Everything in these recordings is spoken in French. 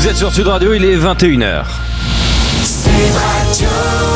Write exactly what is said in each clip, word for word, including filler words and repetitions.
Vous êtes sur Sud Radio, il est vingt et une heures. Sud Radio.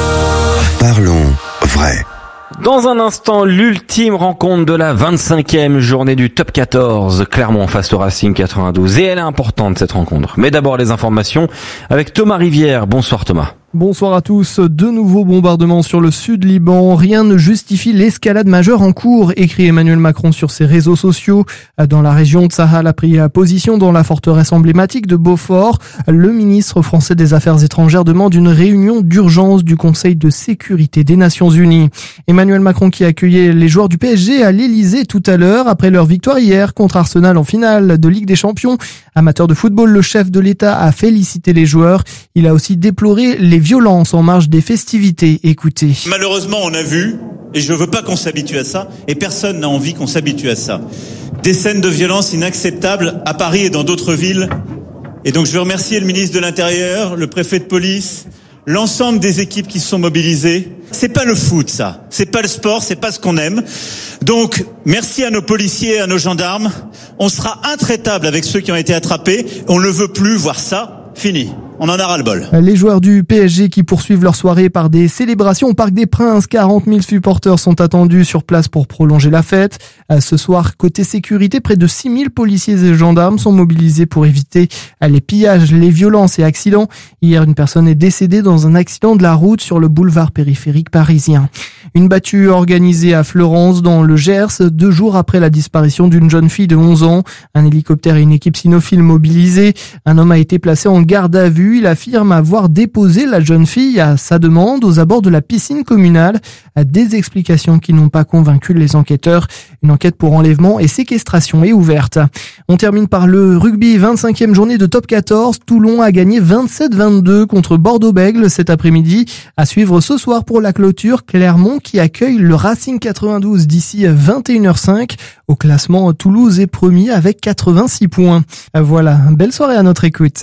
Parlons vrai. Dans un instant, l'ultime rencontre de la vingt-cinquième journée du Top quatorze, Clermont face au Racing quatre-vingt-douze. Et elle est importante, cette rencontre. Mais d'abord les informations avec Thomas Rivière. Bonsoir Thomas. Bonsoir à tous. De nouveaux bombardements sur le sud Liban. Rien ne justifie l'escalade majeure en cours, écrit Emmanuel Macron sur ses réseaux sociaux. Dans la région, Tsahal a pris position dans la forteresse emblématique de Beaufort. Le ministre français des Affaires étrangères demande une réunion d'urgence du Conseil de sécurité des Nations Unies. Emmanuel Macron qui accueillait les joueurs du P S G à l'Elysée tout à l'heure après leur victoire hier contre Arsenal en finale de Ligue des Champions. Amateur de football, le chef de l'État a félicité les joueurs. Il a aussi déploré les violences en marge des festivités. Écoutez. Malheureusement, on a vu, et je veux pas qu'on s'habitue à ça, et personne n'a envie qu'on s'habitue à ça, des scènes de violence inacceptables à Paris et dans d'autres villes. Et donc je veux remercier le ministre de l'Intérieur, le préfet de police, l'ensemble des équipes qui se sont mobilisées. C'est pas le foot, ça. C'est pas le sport, c'est pas ce qu'on aime. Donc, merci à nos policiers, à nos gendarmes. On sera intraitable avec ceux qui ont été attrapés. On ne veut plus voir ça. Fini. On en a ras-le-bol. Les joueurs du P S G qui poursuivent leur soirée par des célébrations au Parc des Princes. quarante mille supporters sont attendus sur place pour prolonger la fête. Ce soir, côté sécurité, près de six mille policiers et gendarmes sont mobilisés pour éviter les pillages, les violences et accidents. Hier, une personne est décédée dans un accident de la route sur le boulevard périphérique parisien. Une battue organisée à Fleurance, dans le Gers, deux jours après la disparition d'une jeune fille de onze ans. Un hélicoptère et une équipe cynophile mobilisés. Un homme a été placé en garde à vue. Il affirme avoir déposé la jeune fille à sa demande aux abords de la piscine communale. Des explications qui n'ont pas convaincu les enquêteurs. Une enquête pour enlèvement et séquestration est ouverte. On termine par le rugby, vingt-cinquième journée de Top quatorze. Toulon a gagné vingt-sept vingt-deux contre Bordeaux-Bègles cet après-midi. À suivre ce soir pour la clôture, Clermont qui accueille le Racing quatre-vingt-douze d'ici vingt et une heures cinq. Au classement, Toulouse est premier avec quatre-vingt-six points. Voilà, belle soirée à notre écoute.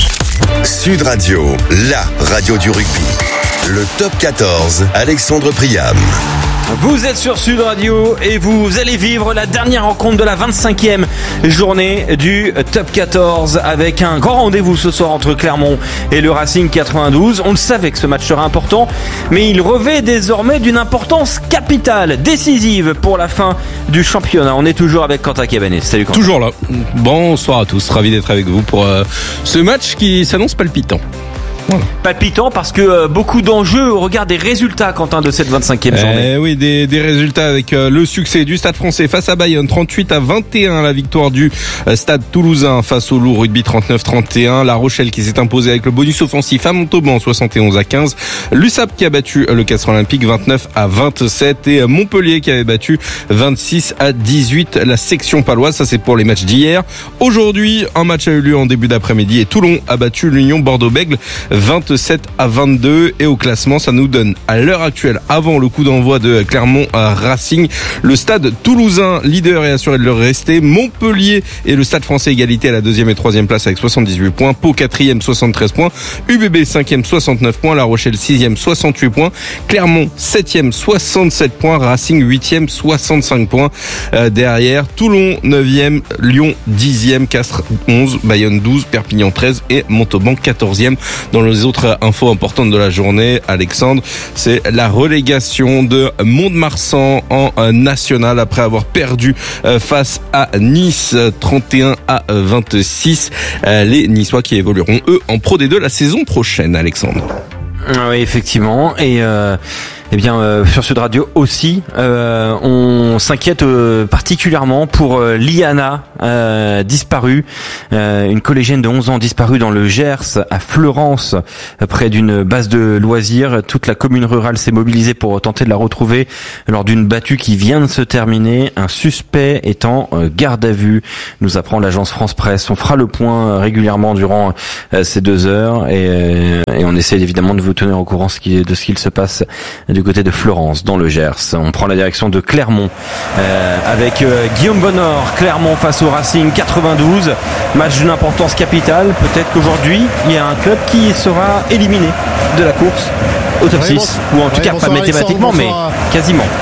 Sud Radio, la radio du rugby. Le Top quatorze, Alexandre Priam. Vous êtes sur Sud Radio et vous allez vivre la dernière rencontre de la vingt-cinquième journée du Top quatorze avec un grand rendez-vous ce soir entre Clermont et le Racing quatre-vingt-douze. On le savait que ce match serait important, mais il revêt désormais d'une importance capitale, décisive pour la fin du championnat. On est toujours avec Quentin Cabanet. Salut Quentin. Toujours là. Bonsoir à tous, ravi d'être avec vous pour euh, ce match qui s'annonce palpitant. Voilà. Palpitant parce que euh, beaucoup d'enjeux au regard des résultats, Quentin, de cette vingt-cinquième journée. Eh oui, des, des résultats avec euh, le succès du Stade français face à Bayonne, trente-huit à vingt et un, la victoire du euh, Stade toulousain face au Loup Rugby, trente-neuf trente et un, La Rochelle qui s'est imposée avec le bonus offensif à Montauban, soixante et onze à quinze, l'U S A P qui a battu le Castres Olympique, vingt-neuf à vingt-sept, et Montpellier qui avait battu vingt-six à dix-huit la section paloise. Ça, c'est pour les matchs d'hier. Aujourd'hui, un match a eu lieu en début d'après-midi et Toulon a battu l'Union Bordeaux-Bègles vingt-sept à vingt-deux, et au classement ça nous donne à l'heure actuelle, avant le coup d'envoi de Clermont à Racing, le Stade toulousain leader est assuré de le rester, Montpellier et le Stade français égalité à la deuxième et troisième place avec soixante-dix-huit points, Pau quatrième soixante-treize points, U B B cinquième soixante-neuf points, La Rochelle sixième soixante-huit points, Clermont septième soixante-sept points, Racing huitième soixante-cinq points. Euh, derrière Toulon neuvième, Lyon dixième, Castres onze, Bayonne douze, Perpignan treize et Montauban quatorzième. Dans les autres infos importantes de la journée, Alexandre, c'est la relégation de Mont-de-Marsan en national après avoir perdu face à Nice trente et un à vingt-six. Les Niçois qui évolueront eux en Pro D deux la saison prochaine, Alexandre. Oui, effectivement. Et euh, eh bien, euh, sur Sud Radio aussi, euh, on s'inquiète euh, particulièrement pour euh, Liana, euh, disparue, euh, une collégienne de onze ans disparue dans le Gers, à Fleurance, euh, près d'une base de loisirs. Toute la commune rurale s'est mobilisée pour tenter de la retrouver lors d'une battue qui vient de se terminer. Un suspect est en euh, garde à vue, nous apprend l'agence France Presse. On fera le point régulièrement durant euh, ces deux heures et, euh, et on essaie évidemment de vous tenir au courant de ce qu'il se passe du côté de Fleurance, dans le Gers. On prend la direction de Clermont euh, avec euh, Guillaume Bonnor. Clermont face au Racing quatre-vingt-douze. Match d'une importance capitale. Peut-être qu'aujourd'hui, il y a un club qui sera éliminé de la course au top oui, six. Bonsoir. Ou en tout oui, cas, pas mathématiquement, mais quasiment.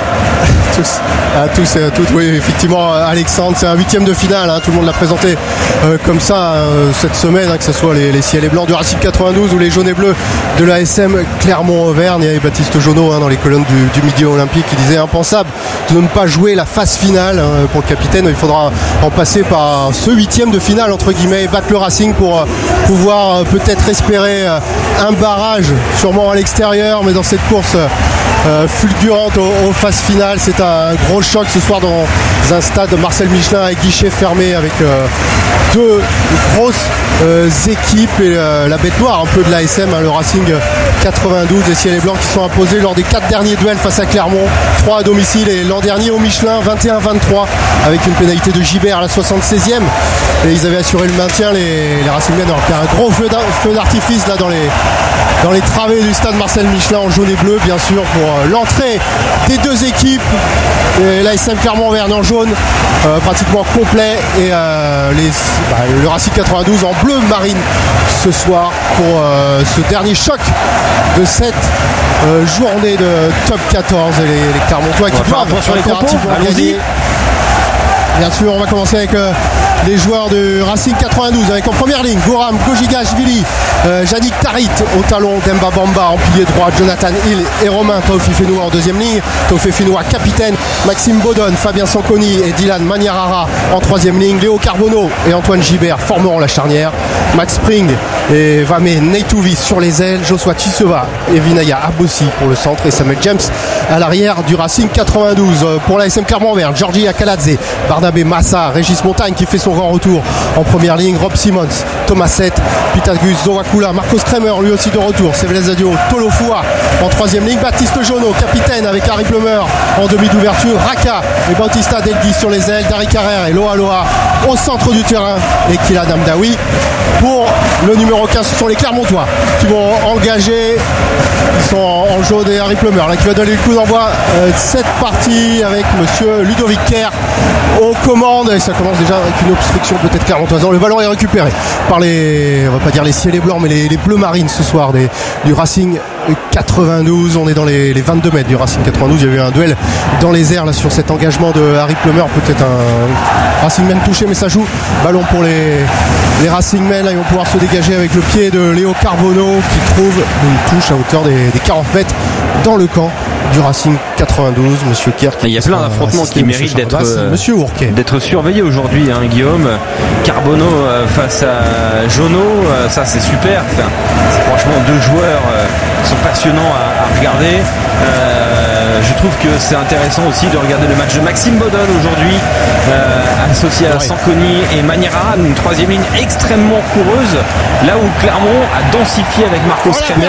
tous, à tous et à toutes. Oui, effectivement, Alexandre, c'est un huitième de finale. Hein, tout le monde l'a présenté euh, comme ça euh, cette semaine, hein, que ce soit les, les ciels et blancs du Racing quatre-vingt-douze ou les jaunes et bleus de l'A S M Clermont-Auvergne. Il y avait Baptiste Jonot hein, dans les colonnes du, du Midi Olympique qui disait impensable de ne pas jouer la phase finale hein, pour le capitaine. Il faudra en passer par ce huitième de finale entre guillemets, battre le Racing pour euh, pouvoir euh, peut-être espérer euh, un barrage, sûrement à l'extérieur, mais dans cette course euh, fulgurante aux, aux phases finales. C'est un gros choc ce soir dans un stade Marcel Michelin avec guichet fermé, avec euh, deux grosses euh, équipes et euh, la bête noire un peu de l'A S M, hein, le Racing quatre-vingt-douze, les ciels et blancs qui sont imposés lors des quatre derniers duels face à Clermont, trois à domicile et l'an dernier au Michelin vingt et un vingt-trois avec une pénalité de Gibert à la soixante-seizième, et ils avaient assuré le maintien, les, les Racingmen. Alors qu'il y a un gros feu d'artifice là dans les, dans les travées du stade Marcel Michelin en jaune et bleu bien sûr pour euh, l'entrée des deux équipes, l'A S M Clermont-Auvergne en jaune euh, pratiquement complet et euh, les, bah, le Racing quatre-vingt-douze en bleu marine ce soir pour euh, ce dernier choc de cette euh, journée de top quatorze, et les, les Clermontois qui doivent sur les compos. Allons-y. Bien sûr, on va commencer avec euh, les joueurs de Racing quatre-vingt-douze avec en première ligne Goram, Gojigashvili, euh, Yannick Tarit au talon, Demba Bamba en pilier droit, Jonathan Hill et Romain Taofi Fenoua en deuxième ligne, Taofi Fenoua capitaine, Maxime Baudon, Fabien Sanconi et Dylan Maniarara en troisième ligne, Léo Carbonneau et Antoine Gibert formeront la charnière, Max Spring et Vamé Neitouvi sur les ailes, Joshua Chisova et Vinaya Abossi pour le centre et Samuel James à l'arrière du Racing quatre-vingt-douze. Pour la S M Clermont-Auvergne, Georgi Akaladze, Barnabé Massa, Régis Montagne qui fait son grand retour en première ligne, Rob Simmons, Thomas Sett, Pitagus Zowakula, Marcos Kremer lui aussi de retour, Sévélez Zadio, Tolofua en troisième ligne, Baptiste Jonot capitaine avec Harry Plummer en demi d'ouverture, Raka et Bautista Delgui sur les ailes, Dari Carrère et Loa Loa au centre du terrain et Kylian Amdaoui pour le numéro quinze. Ce sont les Clermontois qui vont engager, ils sont en, en jaune, et Harry Plummer là, qui va donner le coup d'envoi euh, de cette partie avec monsieur Ludovic Kerr aux commandes, et ça commence déjà avec une obstruction peut-être clermontoise. Le ballon est récupéré par les, on va pas dire les ciels et blancs, mais les, les bleus marines ce soir des, du Racing quatre-vingt-douze. On est dans les, les vingt-deux mètres du Racing quatre-vingt-douze. Il y a eu un duel dans les airs là sur cet engagement de Harry Plummer, peut-être un Racingman touché, mais ça joue. Ballon pour les, les Racingmen, là ils vont pouvoir se dégager avec le pied de Léo Carbonneau qui trouve une touche à hauteur des, des quarante mètres dans le camp du Racing quatre-vingt-douze. Monsieur Kerr, il y a plein d'affrontements qui méritent d'être euh, Monsieur Ourquet. d'être surveillés aujourd'hui, hein, Guillaume. Carbonneau euh, face à Jonot, euh, ça c'est super. Enfin, c'est franchement deux joueurs euh, qui sont passionnants à, à regarder. Euh, je trouve que c'est intéressant aussi de regarder le match de Maxime Baudon aujourd'hui, euh, associé à Sanconi et Maniera, une troisième ligne extrêmement coureuse, là où Clermont a densifié avec Marcos Kremer.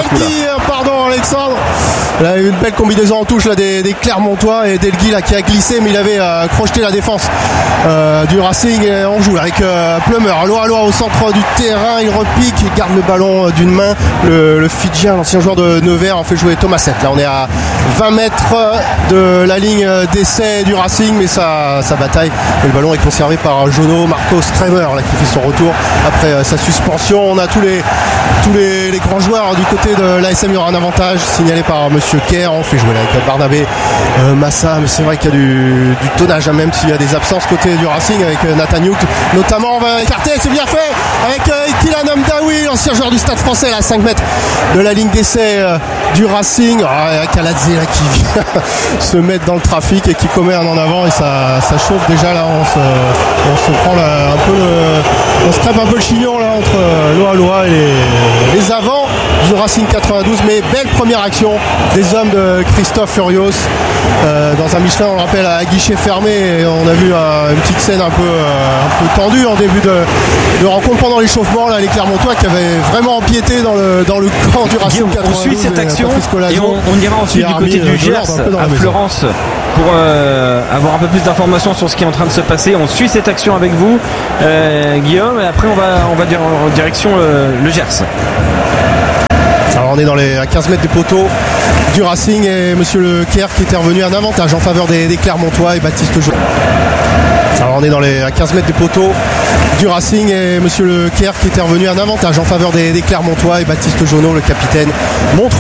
Pardon Alexandre, il a eu une belle combinaison en touche là, des, des Clermontois, et Delgui là, qui a glissé, mais il avait euh, crocheté la défense euh, du Racing, et on joue avec euh, Plummer, Loa Loa au centre du terrain, il repique, il garde le ballon euh, d'une main, le, le Fidjien, l'ancien joueur de Nevers, en fait jouer Thomas Sett. Là on est à vingt mètres de la ligne d'essai du Racing, mais ça, ça bataille, et le ballon est conservé par Jonot, Marcos Kremer là, qui fait son retour après euh, sa suspension. On a tous les tous les, les grands joueurs du côté de l'A S M. Il y aura un avantage signalé par monsieur Kerr. On fait jouer là avec Barnabé euh, Massa, mais c'est vrai qu'il y a du, du tonnage, hein, même s'il y a des absences côté du Racing avec euh, Nathan Youk notamment. On va écarter, c'est bien fait avec euh, Kylian Amdaoui, l'ancien joueur du Stade Français là, à cinq mètres de la ligne d'essai euh, du Racing. Ah, Kaladze là qui vient se mettre dans le trafic et qui commet un en avant, et ça, ça chauffe déjà là. On se, on se prend là, un peu le, on se crêpe un peu le chignon là entre euh, Loa Loa et les, les avants du Racing quatre-vingt-douze. Mais belle première action des hommes de Christophe Furios euh, dans un Michelin, on le rappelle, à guichet fermé, et on a vu euh, une petite scène un peu, euh, un peu tendue en début de, de rencontre pendant l'échauffement là, les Clermontois qui avaient vraiment empiété dans le, dans le camp du Racing Guillaume, quatre-vingt-douze. on suit cette action et, et on, on ira ensuite du côté du Gers à Florence pour euh, avoir un peu plus d'informations sur ce qui est en train de se passer. On suit cette action avec vous, euh, Guillaume, et après on va, on va dire en direction le, le Gers. Alors on est dans les, à quinze mètres des poteaux du Racing, et monsieur Le Kerr qui était revenu un avantage en faveur des, des Clermontois, et Baptiste Jonot. Alors on est dans les, à quinze mètres des poteaux du Racing, et monsieur Le Kerr qui était revenu un avantage en faveur des, des Clermontois, et Baptiste Jonot, le capitaine, montre